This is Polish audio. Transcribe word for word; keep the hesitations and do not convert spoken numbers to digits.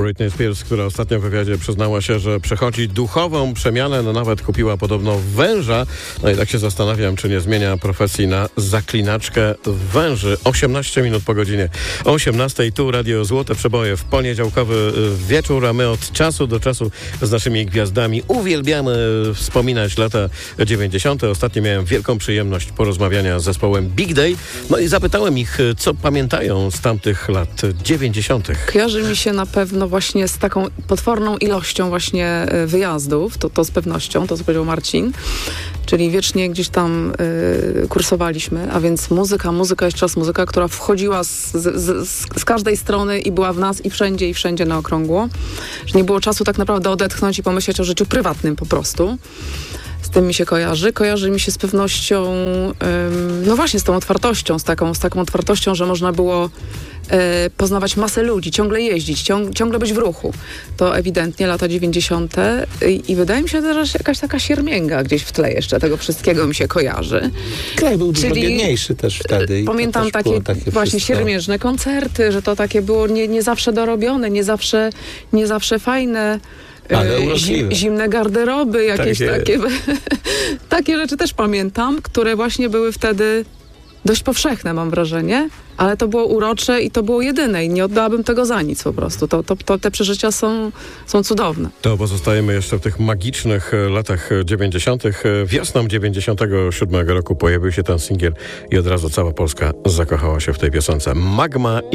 Britney Spears, która ostatnio w wywiadzie przyznała się, że przechodzi duchową przemianę, no nawet kupiła podobno węża. No i tak się zastanawiam, czy nie zmienia profesji na zaklinaczkę węży. osiemnaście minut po godzinie osiemnastej. Tu Radio Złote Przeboje w poniedziałkowy wieczór, a my od czasu do czasu z naszymi gwiazdami uwielbiamy wspominać lata dziewięćdziesiąte. Ostatnio miałem wielką przyjemność porozmawiania z zespołem Big Day. No i zapytałem ich, co pamiętają z tamtych lat dziewięćdziesiątych. Kojarzy mi się na pewno właśnie z taką potworną ilością właśnie wyjazdów, to, to z pewnością, to co powiedział Marcin, czyli wiecznie gdzieś tam y, kursowaliśmy, a więc muzyka, muzyka, jeszcze raz muzyka, która wchodziła z, z, z, z każdej strony i była w nas i wszędzie, i wszędzie na okrągło, że nie było czasu tak naprawdę odetchnąć i pomyśleć o życiu prywatnym po prostu. Z tym mi się kojarzy. Kojarzy mi się z pewnością, ym, no właśnie z tą otwartością, z taką, z taką otwartością, że można było y, poznawać masę ludzi, ciągle jeździć, ciąg, ciągle być w ruchu. To ewidentnie lata dziewięćdziesiąte. I, i wydaje mi się, że jakaś taka siermięga gdzieś w tle jeszcze tego wszystkiego mi się kojarzy. Kraj był dużo biedniejszy też wtedy. I pamiętam takie, takie właśnie wszystko. Siermiężne koncerty, że to takie było nie, nie zawsze dorobione, nie zawsze, nie zawsze fajne. Ale Zim, zimne garderoby, jakieś tak takie, takie rzeczy też pamiętam, które właśnie były wtedy dość powszechne, mam wrażenie, ale to było urocze i to było jedyne i nie oddałabym tego za nic po prostu. To, to, to te przeżycia są, są cudowne. To pozostajemy jeszcze w tych magicznych latach dziewięćdziesiątych. Wiosną dziewięćdziesiątego siódmego roku pojawił się ten singiel i od razu cała Polska zakochała się w tej piosence. Magma